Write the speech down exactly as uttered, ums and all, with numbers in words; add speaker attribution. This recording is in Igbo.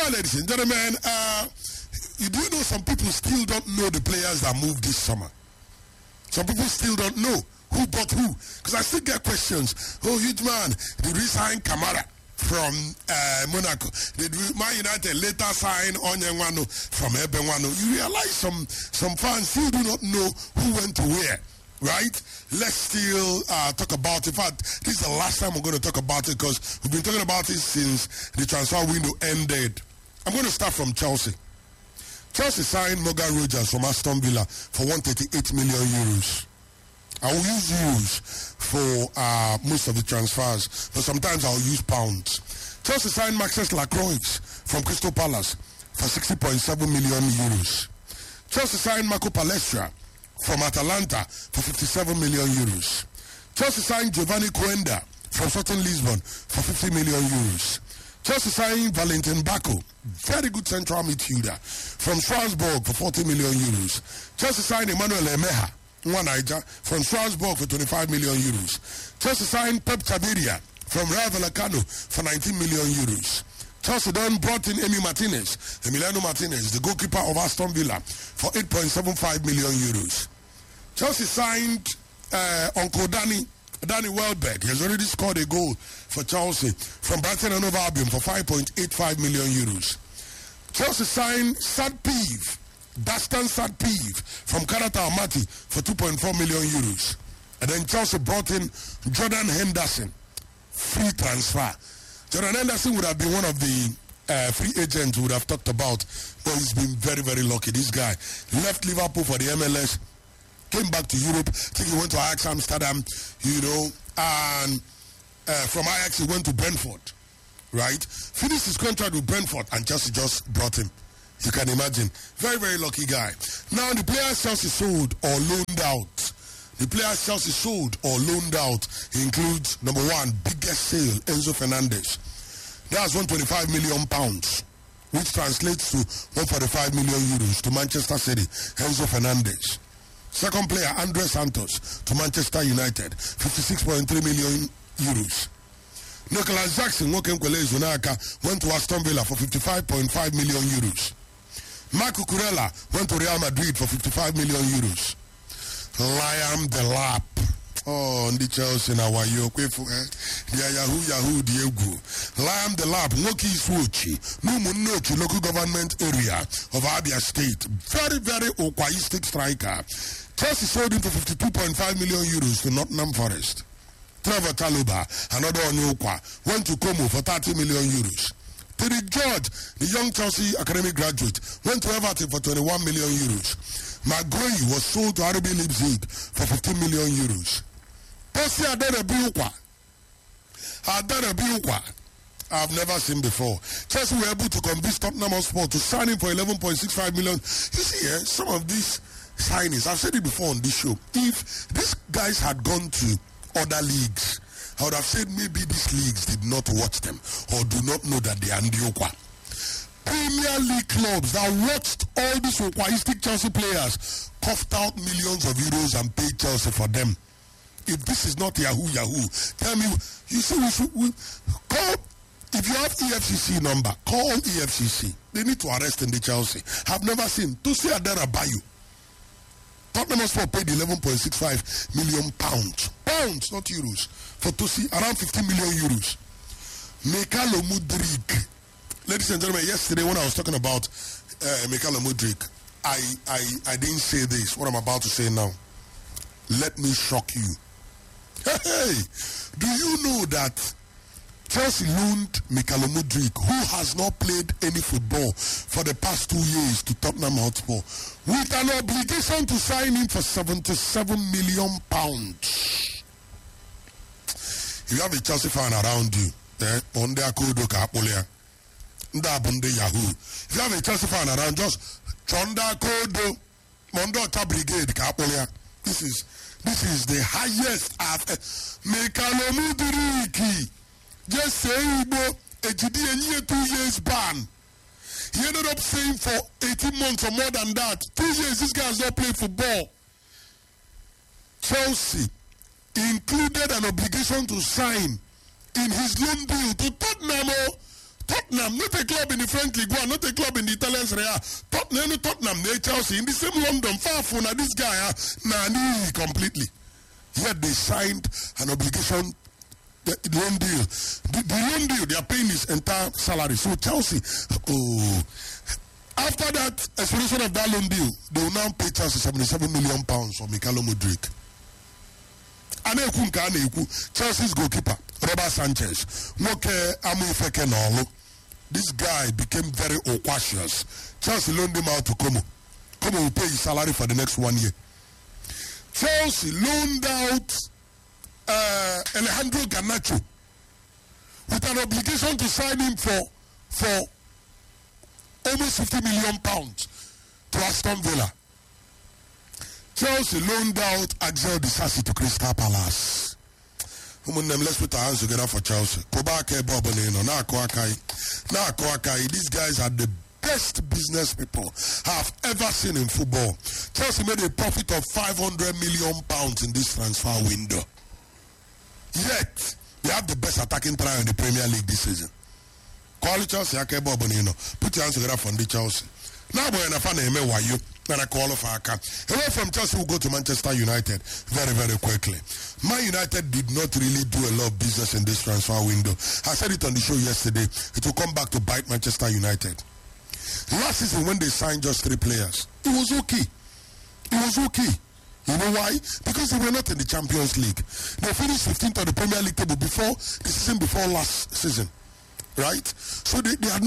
Speaker 1: Well, ladies and gentlemen, uh, you do know some people still don't know the players that moved this summer. Some people still don't know who bought who. Because I still get questions. Oh, huge man, did we sign Kamara from uh, Monaco? Did we, Man United later sign Onyenwano from Ebenwano? You realize some, some fans still do not know who went to where. Right? Let's still uh, talk about it. In fact, this is the last time we're going to talk about it because we've been talking about it since the transfer window ended. I'm going to start from Chelsea. Chelsea signed Morgan Rogers from Aston Villa for one hundred thirty-eight million euros. I will use euros for uh, most of the transfers, but sometimes I'll use pounds. Chelsea signed Maxence Lacroix from Crystal Palace for sixty point seven million euros. Chelsea signed Marco Palestra from Atalanta for fifty-seven million euros. Chelsea signed Giovanni Coenda from Sporting Lisbon for fifty million euros. Chelsea signed Valentin Bacco, very good central midfielder, from Strasbourg for forty million euros. Chelsea signed Emmanuel Emeha, Niger, from Strasbourg for twenty-five million euros. Chelsea signed Pep Chaviria from Rayo Vallecano for nineteen million euros. Chelsea then brought in Emi Martinez, Emiliano Martinez, the goalkeeper of Aston Villa, for eight point seven five million euros. Chelsea signed uh, Uncle Danny, Danny Welbeck. He has already scored a goal for Chelsea from Brighton and Hove Albion for five point eight five million euros. Chelsea signed Sadpiv, Dastan Sadpiv from Karata Almaty for two point four million euros. And then Chelsea brought in Jordan Henderson, free transfer. Jordan Henderson would have been one of the uh, free agents we would have talked about, but he's been very, very lucky. This guy left Liverpool for the M L S, came back to Europe. I think he went to Ajax Amsterdam, you know, and uh, from Ajax he went to Brentford, right? Finished his contract with Brentford, and Chelsea just brought him. You can imagine. Very, very lucky guy. Now, the players Chelsea sold or loaned out. The players Chelsea sold or loaned out includes, number one, biggest sale, Enzo Fernandez. That's one hundred twenty-five million pounds, which translates to one hundred forty-five million euros to Manchester City, Enzo Fernandez. Second player, Andre Santos to Manchester United, fifty-six point three million euros. Nicholas Jackson, Wokenkwele Zunaka, went to Aston Villa for fifty-five point five million euros. Marco Kurela went to Real Madrid for fifty-five million euros. Liam Delap. Oh, ndi Chelsea na wayo kwefu eh. Dia Yahoo Yahoo Diego. Liam Delap, Noki Swochi, Numu Nochi, local government area of Abia State. Very, very Okwaistic striker. Chelsea sold him for fifty-two point five million euros to Nottingham Forest. Trevor Taluba, another Onyokwa, went to Como for thirty million euros. Terry George, the young Chelsea academy graduate, went to Everton for twenty-one million euros. Maguire was sold to R B Leipzig for fifteen million euros. Percy Adarabiukwa. Adarabiukwa. I've never seen before. Chelsea were able to convince Tottenham Hotspur to sign him for eleven point six five million. You see, eh, some of these signings, I've said it before on this show. If these guys had gone to other leagues, I would have said maybe these leagues did not watch them or do not know that they are Ndiokwa. Premier League clubs that watched all these Okwaistic Chelsea players coughed out millions of euros and paid Chelsea for them. If this is not Yahoo Yahoo, tell me, you see, we should we call, if you have E F C C number, call E F C C. They need to arrest in the Chelsea. I've never seen Tosi Adara Bayu. Tottenham Hotspur paid eleven point six five million pounds. Pounds, not euros. For Tosi, around fifteen million euros. Mikhailo Mudryk. Ladies and gentlemen, yesterday when I was talking about uh, Mikhailo Mudryk, I, I, I didn't say this, what I'm about to say now. Let me shock you. Hey, do you know that Chelsea loaned Mikhailo Mudryk, who has not played any football for the past two years, to Tottenham Hotspur, with an obligation to sign him for seventy-seven million pounds. If you have a Chelsea fan around you, eh, on their code, Yahoo. If you have a Chelsea fan around, just Chonda Kodo, Mondota Brigade, Kapolia. This is this is the highest of Mikhailo Mudryk. Just say Igbo, a G D a year, two years ban. He ended up saying for eighteen months or more than that. Two years, this guy has not played football. Chelsea included an obligation to sign in his loan deal to Tottenham Tottenham, not a club in the French League One, not a club in the Italian Serie A. Tottenham, Tottenham, they Chelsea in the same London. Far from this guy, uh, nah, completely. Yet they signed an obligation, the, the loan deal. The, the loan deal, they are paying his entire salary. So Chelsea, oh, after that expiration of that loan deal, they will now pay Chelsea seventy-seven million pounds for Mikhailo Mudryk. Chelsea's goalkeeper, Robert Sanchez. This guy became very audacious. Chelsea loaned him out to Como. Como will pay his salary for the next one year. Chelsea loaned out uh, Alejandro Garnacho with an obligation to sign him for, for almost fifty million pounds to Aston Villa. Chelsea loaned out Axel Disasi to Crystal Palace. Let's put our hands together for Chelsea. These guys are the best business people I've ever seen in football. Chelsea made a profit of five hundred million pounds in this transfer window. Yet, they have the best attacking trio in the Premier League this season. Call it Chelsea, put your hands together for the Chelsea. Now, boy, I'm fan of why you. Then I call for Aka. Away from Chelsea, we'll go to Manchester United very, very quickly. Man United did not really do a lot of business in this transfer window. I said it on the show yesterday. It will come back to bite Manchester United. Last season, when they signed just three players, it was okay. It was okay. You know why? Because they were not in the Champions League. They finished fifteenth on the Premier League table before the season before last season. Right? So they, they had